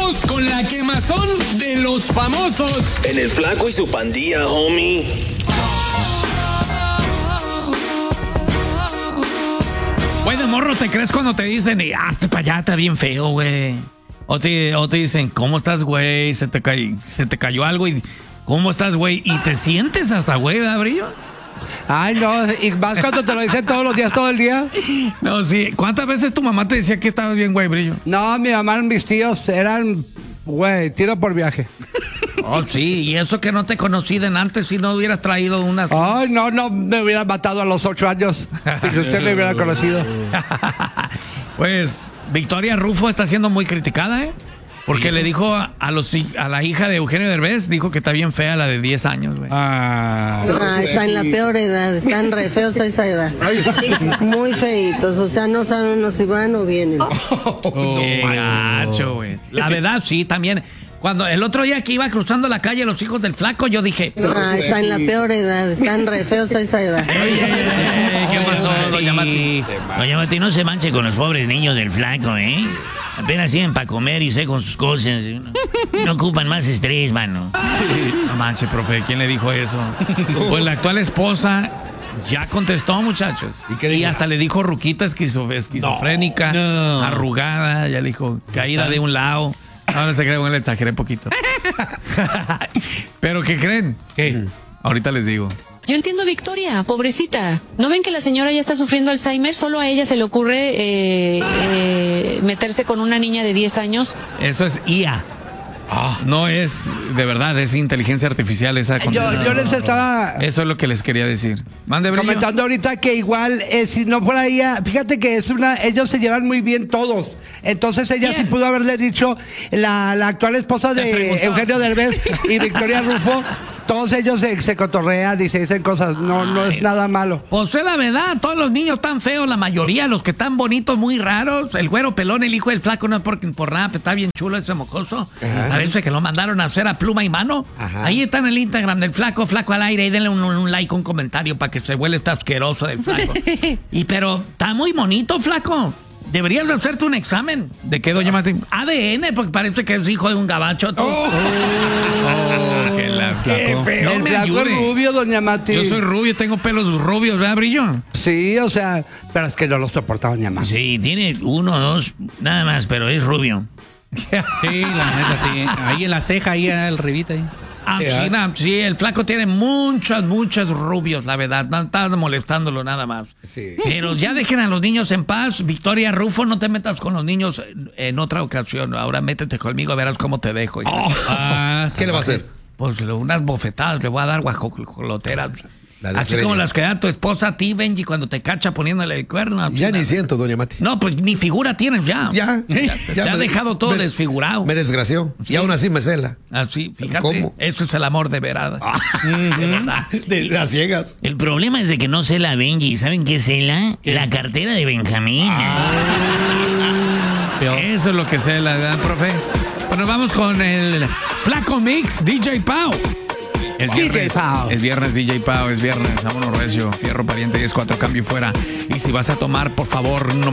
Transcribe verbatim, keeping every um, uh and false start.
Seguimos con la quemazón de los famosos. En el Flaco y su pandilla, homie. Güey, de morro te crees cuando te dicen, y hazte para allá, está bien feo, güey. O te, o te dicen, ¿cómo estás, güey? Se te, ca- se te cayó algo y ¿cómo estás, güey? Y te sientes hasta, güey, ¿verdad, Brillo? Ay, no, y más cuando te lo dicen todos los días, todo el día. No, sí. ¿Cuántas veces tu mamá te decía que estabas bien, güey, Brillo? No, mi mamá, mis tíos eran, güey, tiro por viaje. Oh, sí, y eso que no te conocí de antes si no hubieras traído una... Ay, no, no, me hubiera matado a los ocho años si usted me hubiera conocido. Pues Victoria Rufo está siendo muy criticada, ¿eh? Porque le dijo a, a, los, hij- a la hija de Eugenio Derbez, dijo que está bien fea la de diez años, güey. Ah, está en la peor edad, están re feos a esa edad. Muy feitos, o sea, no saben uno si van o vienen. Qué gacho, güey. La verdad, sí, también. Cuando el otro día que iba cruzando la calle los hijos del Flaco, yo dije... Ah, está en la peor edad, están re feos a esa edad. Ey, ey, ey, ¿qué pasó, doña Mati? Doña Mati, no se manche con los pobres niños del Flaco, ¿eh? Apenas tienen para comer y sé con sus cosas. No, no ocupan más estrés, mano. No manches, profe, ¿quién le dijo eso? Pues la actual esposa ya contestó, muchachos. ¿Y qué Y dijo? hasta le dijo ruquita esquizo- esquizofrénica, No. arrugada, ya le dijo caída de un lado. No, no se cree, bueno, le exageré poquito. ¿Pero qué creen? ¿Qué? Ahorita les digo. Yo entiendo a Victoria, pobrecita. ¿No ven que la señora ya está sufriendo Alzheimer? Solo a ella se le ocurre eh, eh, meterse con una niña de diez años. Eso es I A. No es, de verdad, es inteligencia artificial esa Yo, contestación. yo les estaba Eso es lo que les quería decir. Mande, Brillo. comentando ahorita que igual, eh, si no fuera ella, fíjate que es una, ellos se llevan muy bien todos. Entonces ella ¿Quién? sí pudo haberle dicho, la, la actual esposa Te de preguntaba. Eugenio Derbez y Victoria Rufo, todos ellos se, se cotorrean y se dicen cosas, no, no es nada malo. Pues es la verdad, todos los niños están feos, la mayoría, los que están bonitos, muy raros. El güero pelón, el hijo del Flaco, no es por, por nada, pero está bien chulo ese mocoso. Parece que lo mandaron a hacer a pluma y mano. Ajá. Ahí está en el Instagram del Flaco, Flaco al aire, y denle un, un like, un comentario para que se vuelva este asqueroso del Flaco. Y pero está muy bonito, Flaco. Deberías de hacerte un examen. ¿De qué, doña Martín? A D N, porque parece que es hijo de un gabacho. tú. Oh, que la Qué feo. No El me Flaco es ayude. rubio, doña Mati. Yo soy rubio, tengo pelos rubios, ¿verdad, Brillo? Sí, o sea, pero es que no lo soporta doña Mati. Sí, tiene uno o dos, nada más, pero es rubio. Sí, la neta, sí. Ahí en la ceja, ahí el ribita ahí. Ah, sí, na- sí, el Flaco tiene muchos, muchos rubios, la verdad. No estás molestándolo nada más. Sí. Pero ya dejen a los niños en paz. Victoria Rufo, no te metas con los niños en, en otra ocasión. Ahora métete conmigo, verás cómo te dejo. hija. Ah, ¿Qué le va a hacer? Pues lo- unas bofetadas le voy a dar guajoloteras. La Así desgreña. como las que da tu esposa a ti, Benji, cuando te cacha poniéndole el cuerno. Ya China. ni siento, doña Mati. No, pues ni figura tienes ya. Ya. Te ya has me- dejado todo me- desfigurado. Me desgració. Y aún así me cela. Así, fíjate. ¿Cómo? Eso es el amor de verada. De verdad. De las ciegas. El problema es de que no cela a Benji. ¿Saben qué cela? La cartera de Benjamín. Eso es lo que sé, la verdad, profe. Bueno, vamos con el Flaco Mix, D J Pau. Es D J viernes, Pau. es viernes, D J Pau, es viernes. Vámonos recio, fierro pariente, diez cuatro, cambio y fuera. Y si vas a tomar, por favor, no